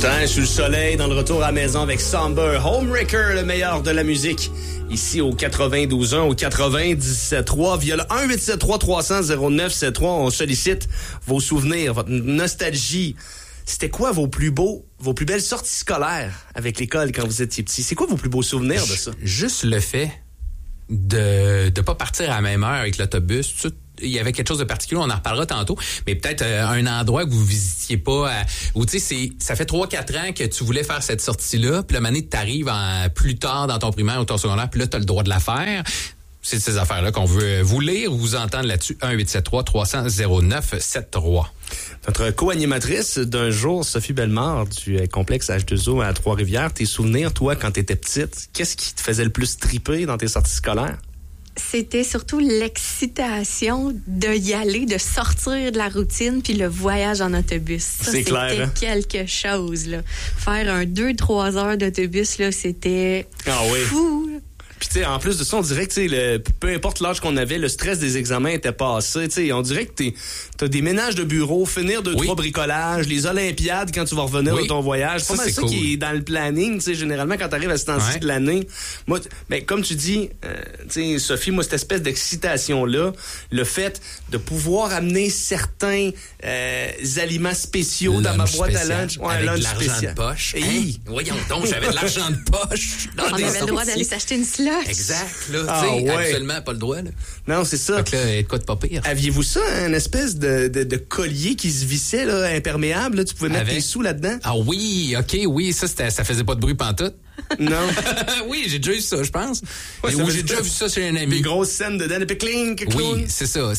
Matin, sous le soleil, dans le retour à la maison avec Somber, Homewrecker, le meilleur de la musique. Ici au 92.1, au 97.3, via le 1-873-300-0973, on sollicite vos souvenirs, votre nostalgie. C'était quoi vos plus belles sorties scolaires avec l'école quand vous étiez petit? C'est quoi vos plus beaux souvenirs de ça? Juste le fait de pas partir à la même heure avec l'autobus, tout. Il y avait quelque chose de particulier, on en reparlera tantôt, mais peut-être un endroit que vous visitiez pas, où tu sais, ça fait 3-4 ans que tu voulais faire cette sortie-là, puis la manée t'arrive plus tard dans ton primaire ou ton secondaire, puis là, t'as le droit de la faire. C'est ces affaires-là qu'on veut vous lire ou vous entendre là-dessus. 1-873-300-0973. Notre co-animatrice d'un jour, Sophie Bellemare, du complexe H2O à Trois-Rivières. Tes souvenirs, toi, quand t'étais petite, qu'est-ce qui te faisait le plus triper dans tes sorties scolaires? C'était surtout l'excitation de y aller, de sortir de la routine, puis le voyage en autobus. Ça, c'est clair, c'était quelque chose, là. Faire un 2-3 heures d'autobus, là, c'était fou. Puis tu sais, en plus de ça, on dirait que peu importe l'âge qu'on avait, le stress des examens était passé. Tu sais, on dirait que t'as des ménages de bureau, finir 2-3 bricolages, les Olympiades quand tu vas revenir de ton voyage. C'est pas mal ça qui est dans le planning. Tu sais, généralement quand t'arrives à ce temps-ci de l'année. Moi, ben comme tu dis, tu sais, Sophie, moi cette espèce d'excitation là, le fait de pouvoir amener certains aliments spéciaux dans ma boîte à lunch, avec de l'argent de poche. Hey, voyons donc, j'avais de l'argent de poche. On avait le droit d'aller s'acheter une slot. Exact, là, tu sais, absolument pas le droit, là. Non, c'est ça. Fait que là, de quoi de pas pire. Aviez-vous ça, une espèce de collier qui se vissait, là, imperméable, là, tu pouvais mettre tes sous là-dedans? Ah oui, OK, oui, ça faisait pas de bruit pantoute. Non. Oui, j'ai déjà eu ça, je pense. Ouais, j'ai déjà vu ça chez un ami. Des grosses scènes dedans, puis clink. Oui, c'est ça.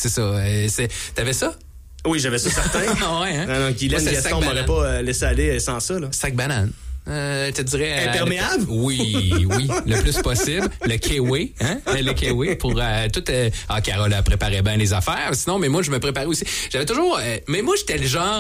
T'avais ça? Oui, j'avais ça, certain. Ouais, hein? Non, Guylaine Gaston m'aurait pas laissé aller sans ça, là. Sac banane. Je te dirais... Imperméable? Oui, le plus possible. Le kiwi, hein? Le kiwi pour tout... Carole a préparé bien les affaires. Sinon, mais moi, je me préparais aussi. J'avais toujours... mais moi, j'étais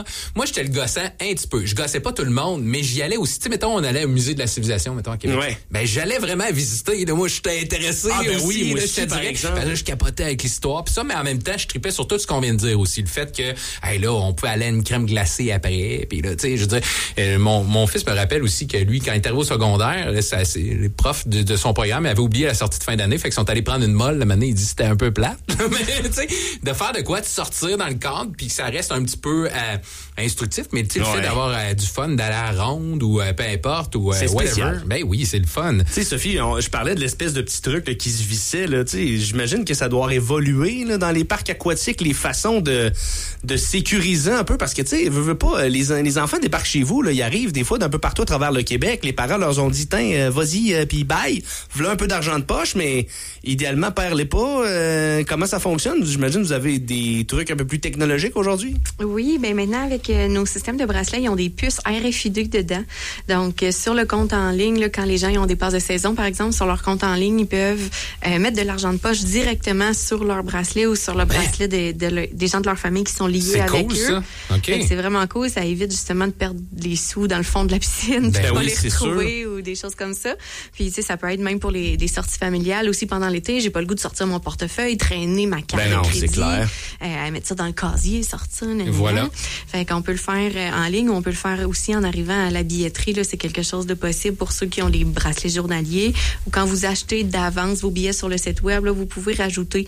le gossant un petit peu. Je gossais pas tout le monde, mais j'y allais aussi. Tu sais, mettons, on allait au musée de la civilisation, mettons, à Québec. Ouais. Ben, j'allais vraiment visiter. Là, moi, j'étais intéressé aussi. Oui, moi là, aussi, par exemple. Ben, là, je capotais avec l'histoire. Puis ça, mais en même temps, je tripais sur tout ce qu'on vient de dire aussi. Le fait que, là, on pouvait aller à une crème glacée après. Puis là, tu sais, je veux dire, mon fils me rappelle aussi que lui, quand il est arrivé au secondaire, c'est les profs de son programme avaient oublié la sortie de fin d'année, fait qu'ils sont allés prendre une molle. La année, il dit que c'était un peu plate. Mais tu sais, de faire de quoi, de sortir dans le cadre, puis que ça reste un petit peu instructif, mais tu sais, le fait d'avoir du fun, d'aller à la ronde ou peu importe, ou c'est whatever. spécial. Ben oui, c'est le fun. Tu sais, Sophie, je parlais de l'espèce de petit truc là, qui se vissait. Là, tu sais, j'imagine que ça doit évoluer là, dans les parcs aquatiques, les façons de sécuriser un peu, parce que tu sais, veux pas, les enfants débarquent chez vous, là, ils arrivent des fois d'un peu partout à travers le Québec. Les parents leur ont dit, tiens, vas-y, puis bye. Voilà un peu d'argent de poche, mais idéalement, perds-les pas. Comment ça fonctionne? J'imagine que vous avez des trucs un peu plus technologiques aujourd'hui? Oui, bien maintenant, avec nos systèmes de bracelets, ils ont des puces RFID dedans. Donc, sur le compte en ligne, là, quand les gens ils ont des passes de saison, par exemple, sur leur compte en ligne, ils peuvent mettre de l'argent de poche directement sur leur bracelet ou sur le bracelet des gens de leur famille qui sont liés avec eux. Ça. Okay. C'est vraiment cool. Ça évite justement de perdre les sous dans le fond de la piscine, puis pas les retrouver ou des choses comme ça. Puis, tu sais, ça peut être même pour des sorties familiales aussi pendant l'été. J'ai pas le goût de sortir mon portefeuille, traîner ma carte de crédit, c'est clair. Mettre ça dans le casier, sortir. Voilà. Fait qu'on peut le faire en ligne, on peut le faire aussi en arrivant à la billetterie. Là, c'est quelque chose de possible pour ceux qui ont les bracelets journaliers. Ou quand vous achetez d'avance vos billets sur le site web, là, vous pouvez rajouter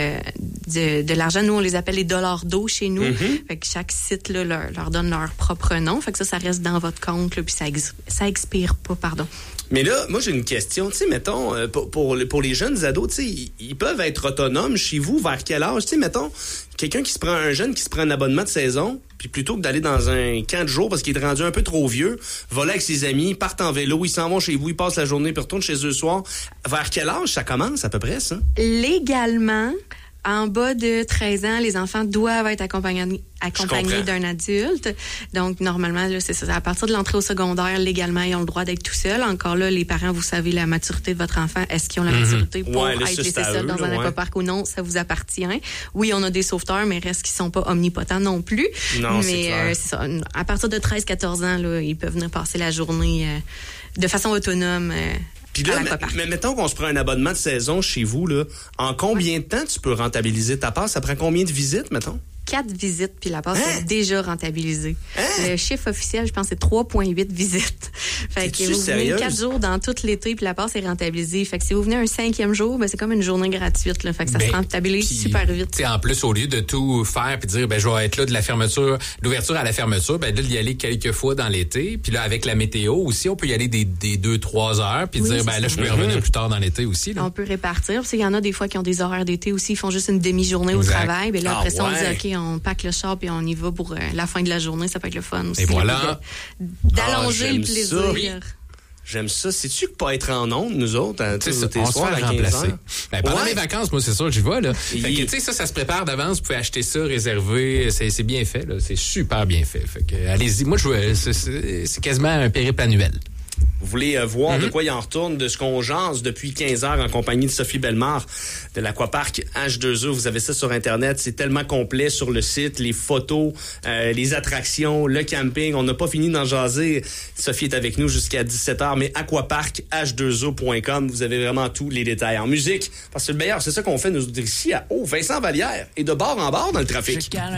de l'argent. Nous, on les appelle les dollars d'eau chez nous. Mm-hmm. Fait que chaque site là, leur donne leur propre nom. Fait que ça reste dans votre compte, là, puis ça expire pas, pardon. Mais là, moi, j'ai une question. Tu sais, mettons, pour les jeunes ados, tu sais, ils peuvent être autonomes chez vous vers quel âge? Tu sais, mettons, un jeune qui se prend un abonnement de saison, puis plutôt que d'aller dans un camp de jour parce qu'il est rendu un peu trop vieux, va là avec ses amis, partent en vélo, ils s'en vont chez vous, ils passent la journée, puis retournent chez eux le soir. Vers quel âge ça commence, à peu près, ça? Légalement, en bas de 13 ans, les enfants doivent être accompagnés d'un adulte. Donc, normalement, là, c'est ça. À partir de l'entrée au secondaire, légalement, ils ont le droit d'être tout seuls. Encore là, les parents, vous savez la maturité de votre enfant. Est-ce qu'ils ont la maturité pour être laissés seuls dans un aquapark ou non? Ça vous appartient. Oui, on a des sauveteurs, mais reste qu'ils sont pas omnipotents non plus. Non, mais c'est ça. À partir de 13-14 ans, là, ils peuvent venir passer la journée de façon autonome. Puis là, mais mettons qu'on se prend un abonnement de saison chez vous, là. En combien de temps tu peux rentabiliser ta passe? Ça prend combien de visites, mettons? 4 visites, puis la passe est déjà rentabilisée. Le chiffre officiel, je pense, c'est 3,8 visites. Fait que vous venez 4 jours dans tout l'été, puis la passe est rentabilisée. Fait que si vous venez un 5e jour, ben c'est comme une journée gratuite. Là. Fait que ça se rentabilise super vite. En plus, au lieu de tout faire puis dire, je vais être là de l'ouverture à la fermeture, là, d'y aller quelques fois dans l'été. Puis là, avec la météo aussi, on peut y aller des 2-3 heures, puis dire, là, je peux y revenir plus tard dans l'été aussi. Là. On peut répartir. Parce qu'il y en a des fois qui ont des horaires d'été aussi, ils font juste une demi-journée au travail. Puis là, après ça, on dit, OK, on pack le char puis on y va pour la fin de la journée. Ça peut être le fun aussi. Et voilà. D'allonger le plaisir. Ça. Oui. J'aime ça. C'est-tu que pas être en onde, nous autres, on se fait remplacer. Pendant les vacances, moi, c'est sûr que j'y vais, là. Fait que, ça se prépare d'avance. Vous pouvez acheter ça, réserver. C'est bien fait, là. C'est super bien fait. Fait que, allez-y. Moi, c'est quasiment un périple annuel. Vous voulez voir de quoi il en retourne, de ce qu'on jase depuis 15 heures en compagnie de Sophie Bellemare de l'Aquapark H2O. Vous avez ça sur Internet. C'est tellement complet sur le site. Les photos, les attractions, le camping. On n'a pas fini d'en jaser. Sophie est avec nous jusqu'à 17h, mais aquaparkh2o.com. Vous avez vraiment tous les détails. En musique, parce que le meilleur, c'est ça qu'on fait nous ici à Haut-Vincent-Vallière et de bord en bord dans le trafic.